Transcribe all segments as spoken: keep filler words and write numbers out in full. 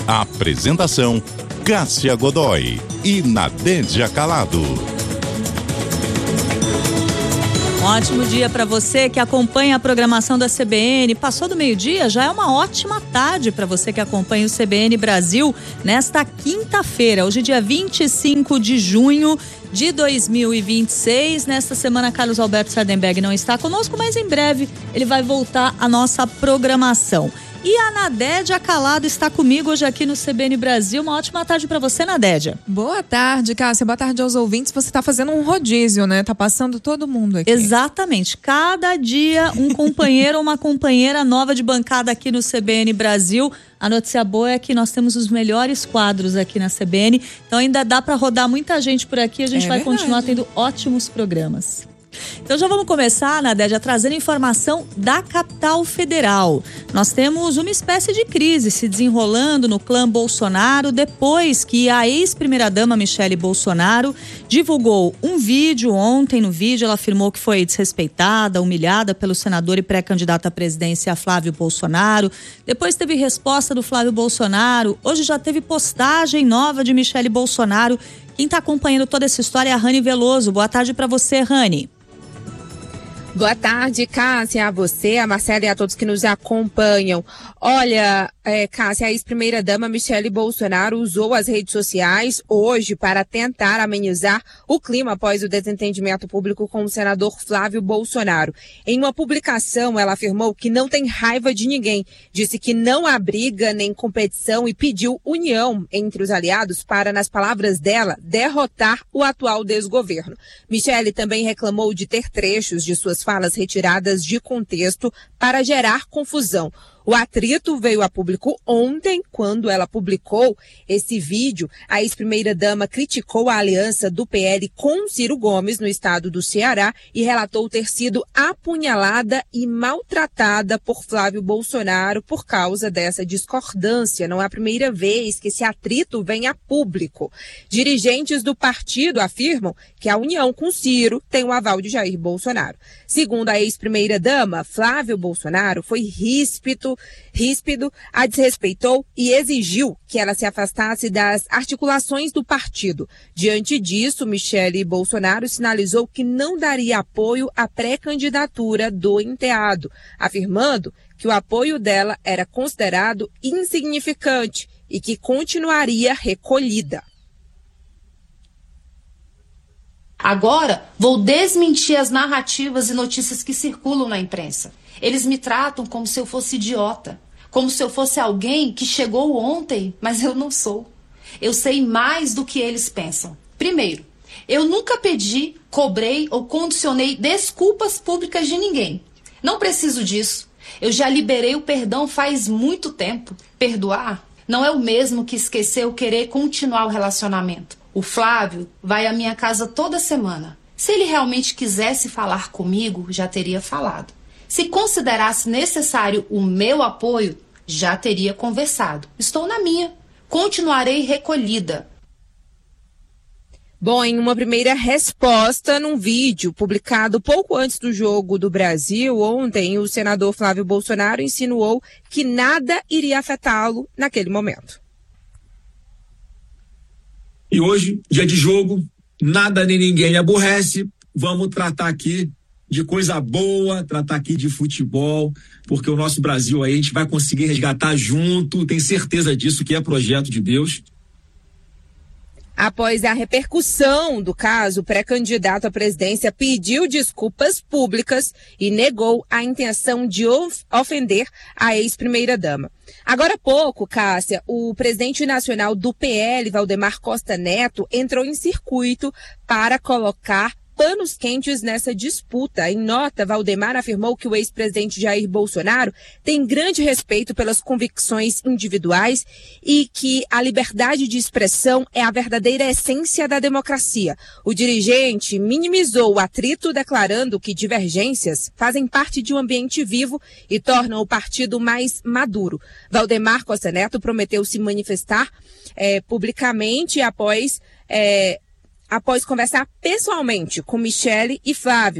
Apresentação: Cássia Godoy e Nadédia Calado. Um ótimo dia para você que acompanha a programação da C B N. Passou do meio-dia, já é uma ótima tarde para você que acompanha o C B N Brasil nesta quinta-feira. Hoje, dia vinte e cinco de junho de dois mil e vinte e seis. Nesta semana, Carlos Alberto Sardenberg não está conosco, mas em breve ele vai voltar à nossa programação. E a Nadédia Calado está comigo hoje aqui no C B N Brasil. Uma ótima tarde para você, Nadédia. Boa tarde, Cássia. Boa tarde aos ouvintes. Você está fazendo um rodízio, né? Tá passando todo mundo aqui. Exatamente. Cada dia um companheiro ou uma companheira nova de bancada aqui no C B N Brasil. A notícia boa é que nós temos os melhores quadros aqui na C B N. Então ainda dá para rodar muita gente por aqui. A gente é vai verdade. continuar tendo ótimos programas. Então já vamos começar, Nadédia, trazendo informação da capital federal. Nós temos uma espécie de crise se desenrolando no clã Bolsonaro depois que a ex-primeira-dama Michele Bolsonaro divulgou um vídeo. Ontem, no vídeo, ela afirmou que foi desrespeitada, humilhada pelo senador e pré-candidato à presidência Flávio Bolsonaro. Depois teve resposta do Flávio Bolsonaro. Hoje já teve postagem nova de Michele Bolsonaro. Quem está acompanhando toda essa história é a Rani Veloso. Boa tarde para você, Rani. Boa tarde, Cássia, a você, a Marcela e a todos que nos acompanham. Olha, é, Cássia, a ex-primeira-dama Michele Bolsonaro usou as redes sociais hoje para tentar amenizar o clima após o desentendimento público com o senador Flávio Bolsonaro. Em uma publicação, ela afirmou que não tem raiva de ninguém, disse que não há briga nem competição e pediu união entre os aliados para, nas palavras dela, derrotar o atual desgoverno. Michele também reclamou de ter trechos de suas falas retiradas de contexto para gerar confusão. O atrito veio a público ontem, quando ela publicou esse vídeo. A ex-primeira-dama criticou a aliança do P L com Ciro Gomes no estado do Ceará e relatou ter sido apunhalada e maltratada por Flávio Bolsonaro por causa dessa discordância. Não é a primeira vez que esse atrito vem a público. Dirigentes do partido afirmam que a união com Ciro tem o aval de Jair Bolsonaro. Segundo a ex-primeira-dama, Flávio Bolsonaro foi ríspido ríspido, a desrespeitou e exigiu que ela se afastasse das articulações do partido. Diante disso, Michele Bolsonaro sinalizou que não daria apoio à pré-candidatura do enteado, afirmando que o apoio dela era considerado insignificante e que continuaria recolhida. Agora, vou desmentir as narrativas e notícias que circulam na imprensa. Eles me tratam como se eu fosse idiota, como se eu fosse alguém que chegou ontem, mas eu não sou. Eu sei mais do que eles pensam. Primeiro, eu nunca pedi, cobrei ou condicionei desculpas públicas de ninguém. Não preciso disso. Eu já liberei o perdão faz muito tempo. Perdoar não é o mesmo que esquecer ou querer continuar o relacionamento. O Flávio vai à minha casa toda semana. Se ele realmente quisesse falar comigo, já teria falado. Se considerasse necessário o meu apoio, já teria conversado. Estou na minha. Continuarei recolhida. Bom, em uma primeira resposta num vídeo publicado pouco antes do Jogo do Brasil, ontem o senador Flávio Bolsonaro insinuou que nada iria afetá-lo naquele momento. E hoje, dia de jogo, nada nem ninguém aborrece. Vamos tratar aqui de coisa boa, tratar aqui de futebol, porque o nosso Brasil aí a gente vai conseguir resgatar junto, tenho certeza disso, que é projeto de Deus. Após a repercussão do caso, o pré-candidato à presidência pediu desculpas públicas e negou a intenção de of- ofender a ex-primeira-dama. Agora há pouco, Cássia, o presidente nacional do P L, Valdemar Costa Neto, entrou em circuito para colocar panos quentes nessa disputa. Em nota, Valdemar afirmou que o ex-presidente Jair Bolsonaro tem grande respeito pelas convicções individuais e que a liberdade de expressão é a verdadeira essência da democracia. O dirigente minimizou o atrito, declarando que divergências fazem parte de um ambiente vivo e tornam o partido mais maduro. Valdemar Costa Neto prometeu se manifestar é, publicamente após... É, após conversar pessoalmente com Michele e Flávio.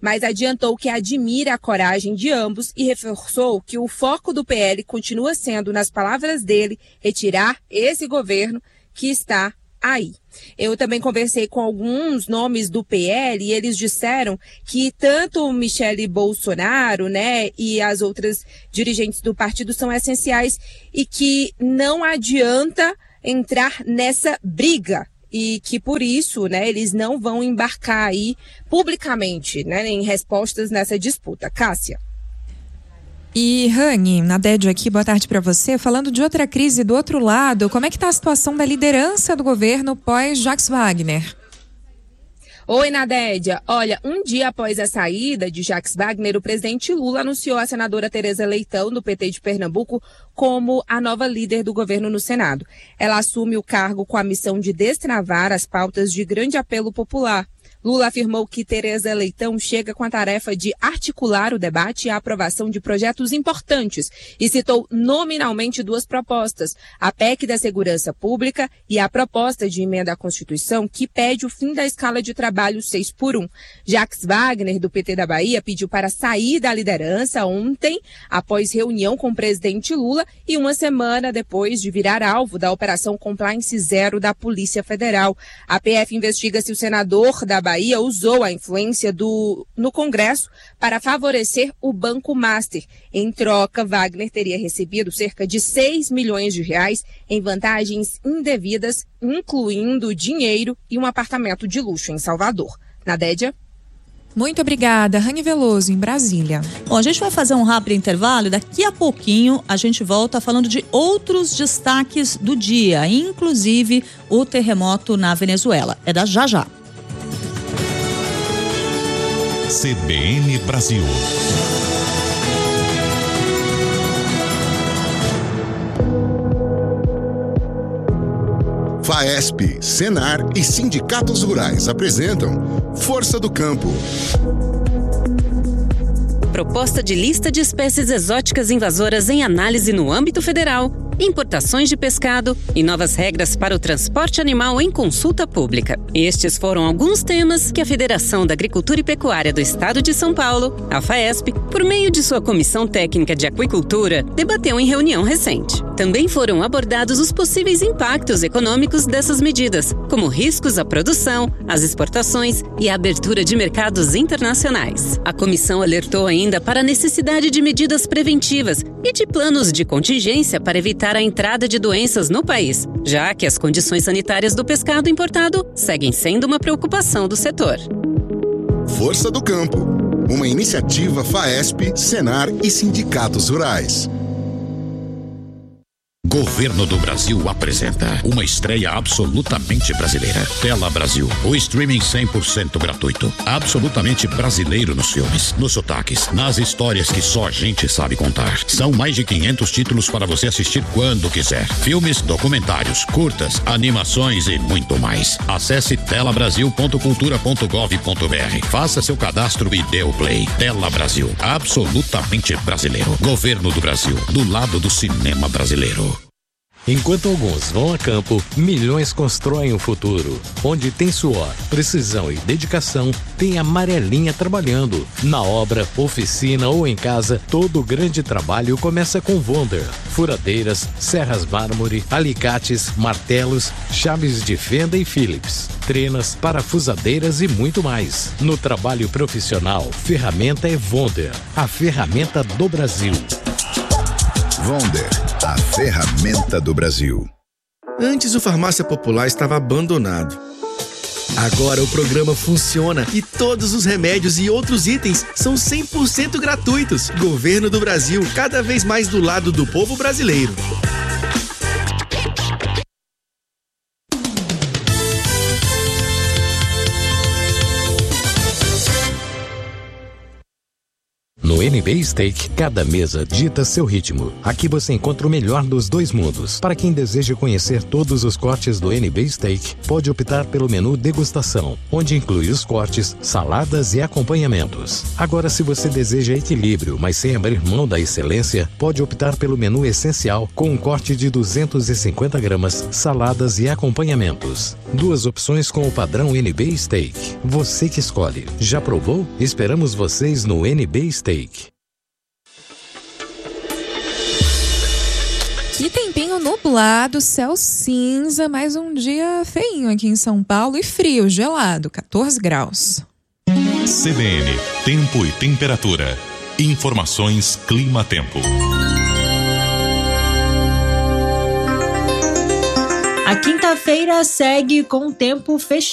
mas adiantou que admira a coragem de ambos e reforçou que o foco do P L continua sendo, nas palavras dele, retirar esse governo que está aí. Eu também conversei com alguns nomes do P L e eles disseram que tanto Michele Bolsonaro, né, e as outras dirigentes do partido são essenciais e que não adianta entrar nessa briga e que por isso, né, eles não vão embarcar aí publicamente, né, em respostas nessa disputa. Cássia. E Rani, Nadédia aqui, boa tarde para você. Falando de outra crise do outro lado, como é que está a situação da liderança do governo pós-Jacques Wagner? Oi, Nadédia. Olha, um dia após a saída de Jacques Wagner, o presidente Lula anunciou a senadora Tereza Leitão, do P T de Pernambuco, como a nova líder do governo no Senado. Ela assume o cargo com a missão de destravar as pautas de grande apelo popular. Lula afirmou que Tereza Leitão chega com a tarefa de articular o debate e a aprovação de projetos importantes e citou nominalmente duas propostas, a P E C da Segurança Pública e a proposta de emenda à Constituição que pede o fim da escala de trabalho seis por um. Jacques Wagner, do P T da Bahia, pediu para sair da liderança ontem, após reunião com o presidente Lula e uma semana depois de virar alvo da Operação Compliance Zero da Polícia Federal. A P F investiga se o senador da Bahia Bahia usou a influência do, no Congresso para favorecer o Banco Master. Em troca, Wagner teria recebido cerca de seis milhões de reais em vantagens indevidas, incluindo dinheiro e um apartamento de luxo em Salvador. Nadédia? Muito obrigada, Rani Veloso, em Brasília. Bom, a gente vai fazer um rápido intervalo. Daqui a pouquinho a gente volta falando de outros destaques do dia, inclusive o terremoto na Venezuela. É da Já Já. C B N Brasil. FAESP, Senar e sindicatos rurais apresentam Força do Campo. Proposta de lista de espécies exóticas invasoras em análise no âmbito federal, importações de pescado e novas regras para o transporte animal em consulta pública. Estes foram alguns temas que a Federação da Agricultura e Pecuária do Estado de São Paulo, a FAESP, por meio de sua Comissão Técnica de Aquicultura, debateu em reunião recente. Também foram abordados os possíveis impactos econômicos dessas medidas, como riscos à produção, às exportações e à abertura de mercados internacionais. A comissão alertou ainda para a necessidade de medidas preventivas e de planos de contingência para evitar a entrada de doenças no país, já que as condições sanitárias do pescado importado seguem sendo uma preocupação do setor. Força do Campo, uma iniciativa FAESP, Senar e sindicatos rurais. Governo do Brasil apresenta uma estreia absolutamente brasileira. Tela Brasil, o streaming cem por cento gratuito. Absolutamente brasileiro nos filmes, nos sotaques, nas histórias que só a gente sabe contar. São mais de quinhentos títulos para você assistir quando quiser. Filmes, documentários, curtas, animações e muito mais. Acesse tela brasil ponto cultura ponto gov ponto br. Faça seu cadastro e dê o play. Tela Brasil, absolutamente brasileiro. Governo do Brasil, do lado do cinema brasileiro. Enquanto alguns vão a campo, milhões constroem um futuro. Onde tem suor, precisão e dedicação, tem a Amarelinha trabalhando. Na obra, oficina ou em casa, todo grande trabalho começa com Wonder. Furadeiras, serras mármore, alicates, martelos, chaves de fenda e Phillips, trenas, parafusadeiras e muito mais. No trabalho profissional, ferramenta é Wonder, a ferramenta do Brasil. Wonder, a ferramenta do Brasil. Antes o Farmácia Popular estava abandonado. Agora o programa funciona e todos os remédios e outros itens são cem por cento gratuitos. Governo do Brasil, cada vez mais do lado do povo brasileiro. No N B Steak, cada mesa dita seu ritmo. Aqui você encontra o melhor dos dois mundos. Para quem deseja conhecer todos os cortes do N B Steak, pode optar pelo menu degustação, onde inclui os cortes, saladas e acompanhamentos. Agora, se você deseja equilíbrio, mas sem abrir mão da excelência, pode optar pelo menu essencial, com um corte de duzentos e cinquenta gramas, saladas e acompanhamentos. Duas opções com o padrão N B Steak. Você que escolhe. Já provou? Esperamos vocês no N B Steak. Que tempinho nublado, céu cinza, mais um dia feinho aqui em São Paulo e frio, gelado, quatorze graus. C B N, tempo e temperatura. Informações Clima-Tempo. A quinta-feira segue com o tempo fechado.